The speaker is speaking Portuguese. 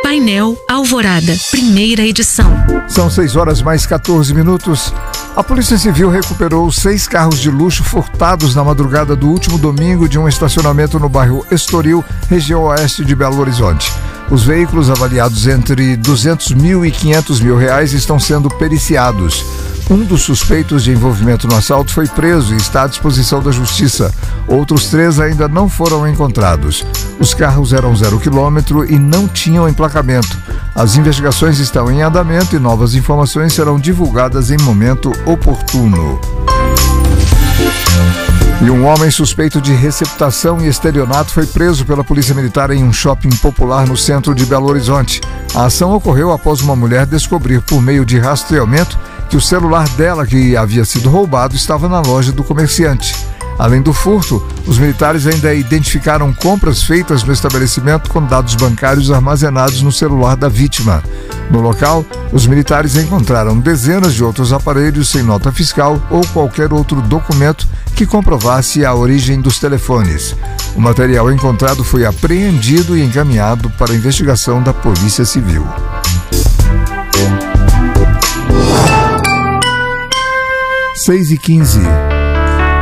Painel Alvorada, primeira edição. São 6h mais 14. A Polícia Civil recuperou 6 carros de luxo furtados na madrugada do último domingo de um estacionamento no bairro Estoril, região oeste de Belo Horizonte. Os veículos, avaliados entre R$200 mil e R$500 mil, estão sendo periciados. Um dos suspeitos de envolvimento no assalto foi preso e está à disposição da Justiça. Outros 3 ainda não foram encontrados. Os carros eram 0 quilômetro e não tinham emplacamento. As investigações estão em andamento e novas informações serão divulgadas em momento oportuno. E um homem suspeito de receptação e estelionato foi preso pela Polícia Militar em um shopping popular no centro de Belo Horizonte. A ação ocorreu após uma mulher descobrir, por meio de rastreamento, que o celular dela, que havia sido roubado, estava na loja do comerciante. Além do furto, os militares ainda identificaram compras feitas no estabelecimento com dados bancários armazenados no celular da vítima. No local, os militares encontraram dezenas de outros aparelhos sem nota fiscal ou qualquer outro documento que comprovasse a origem dos telefones. O material encontrado foi apreendido e encaminhado para a investigação da Polícia Civil. 6h15.